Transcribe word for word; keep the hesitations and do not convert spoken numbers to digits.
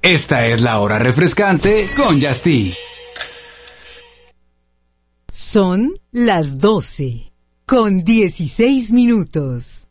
Esta es la hora refrescante con Yasti. Son las doce con dieciséis minutos.